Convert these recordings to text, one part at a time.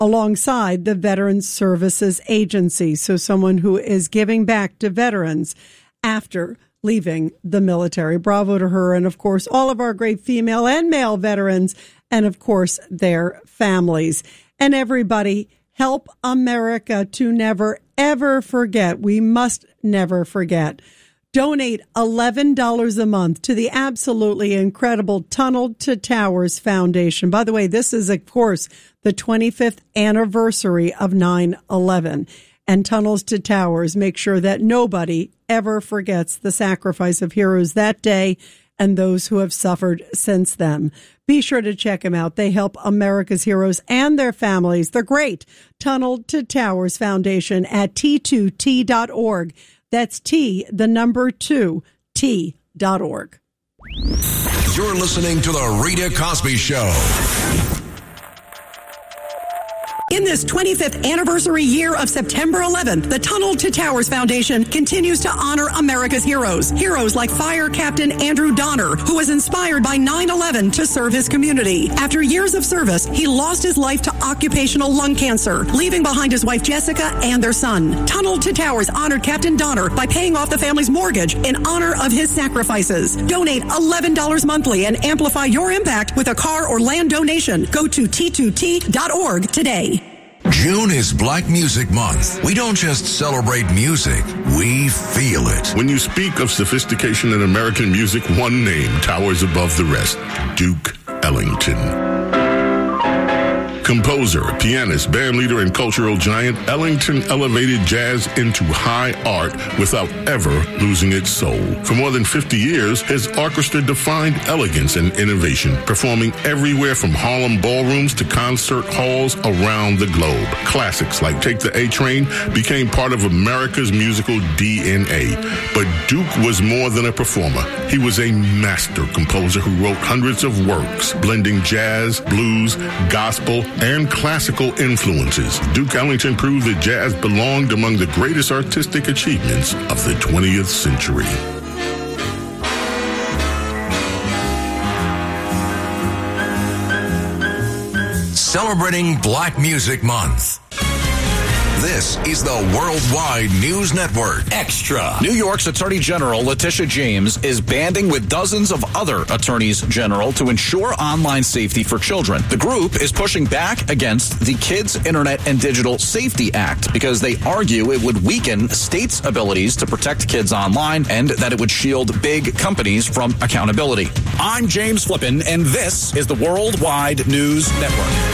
alongside the Veterans Services Agency. So someone who is giving back to veterans after leaving the military. Bravo to her. And of course, all of our great female and male veterans, and of course, their families. And everybody, help America to never, ever forget. We must never forget. Donate $11 a month to the absolutely incredible Tunnel to Towers Foundation. By the way, this is, of course, the 25th anniversary of 9/11. And Tunnels to Towers make sure that nobody ever forgets the sacrifice of heroes that day and those who have suffered since then. Be sure to check them out. They help America's heroes and their families. They're great. Tunnel to Towers Foundation at T2T.org. That's T, the number 2, T.org. You're listening to The Rita Cosby Show. In this 25th anniversary year of September 11th, the Tunnel to Towers Foundation continues to honor America's heroes. Heroes like Fire Captain Andrew Donner, who was inspired by 9/11 to serve his community. After years of service, he lost his life to occupational lung cancer, leaving behind his wife Jessica and their son. Tunnel to Towers honored Captain Donner by paying off the family's mortgage in honor of his sacrifices. Donate $11 monthly and amplify your impact with a car or land donation. Go to T2T.org today. June is Black Music Month. We don't just celebrate music, we feel it. When you speak of sophistication in American music, one name towers above the rest: Duke Ellington. Composer, pianist, bandleader, and cultural giant, Ellington elevated jazz into high art without ever losing its soul. For more than 50 years, his orchestra defined elegance and innovation, performing everywhere from Harlem ballrooms to concert halls around the globe. Classics like Take the A Train became part of America's musical DNA. But Duke was more than a performer. He was a master composer who wrote hundreds of works, blending jazz, blues, gospel, and classical influences. Duke Ellington proved that jazz belonged among the greatest artistic achievements of the 20th century. Celebrating Black Music Month. This is the Worldwide News Network. Extra. New York's Attorney General Letitia James is banding with dozens of other attorneys general to ensure online safety for children. The group is pushing back against the Kids Internet and Digital Safety Act because they argue it would weaken states' abilities to protect kids online and that it would shield big companies from accountability. I'm James Flippin, and this is the Worldwide News Network.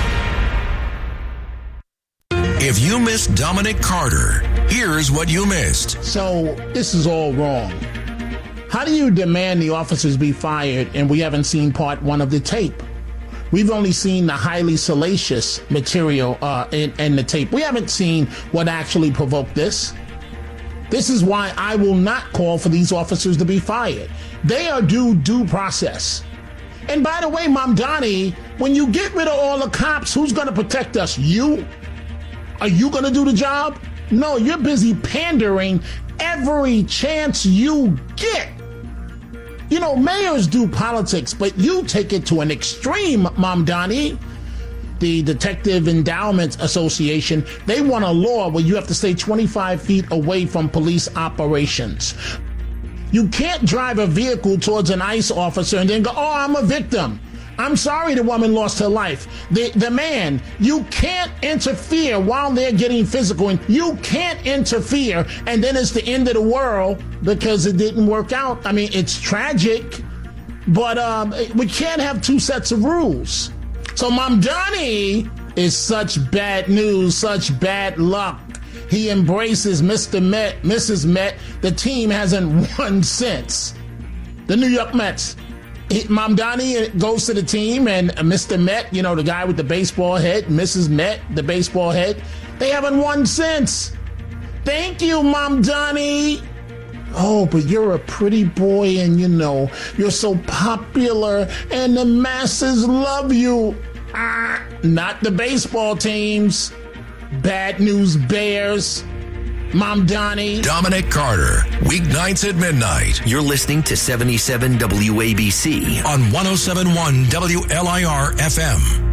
If you missed Dominic Carter, here's what you missed. So this is all wrong. How do you demand the officers be fired and we haven't seen part one of the tape? We've only seen the highly salacious material in the tape. We haven't seen what actually provoked this. This is why I will not call for these officers to be fired. They are due process. And by the way, Mamdani, when you get rid of all the cops, who's going to protect us? You? Are you going to do the job? No, you're busy pandering every chance you get. You know, mayors do politics, but you take it to an extreme, Mamdani. The Detective Endowment Association, they want a law where you have to stay 25 feet away from police operations. You can't drive a vehicle towards an ICE officer and then go, oh, I'm a victim. I'm sorry the woman lost her life. The man, you can't interfere while they're getting physical. And you can't interfere and then it's the end of the world because it didn't work out. I mean, it's tragic, but we can't have two sets of rules. So Mamdani is such bad news, such bad luck. He embraces Mr. Met, Mrs. Met. The team hasn't won since. The New York Mets. Mamdani goes to the team, and Mr. Met, you know, the guy with the baseball head, Mrs. Met, the baseball head, they haven't won since. Thank you, Mamdani. Oh, but you're a pretty boy, and you know, you're so popular, and the masses love you. Not the baseball teams. Bad news bears. Mamdani. Dominic Carter, weeknights at midnight. You're listening to 77 WABC on 107.1 WLIR FM.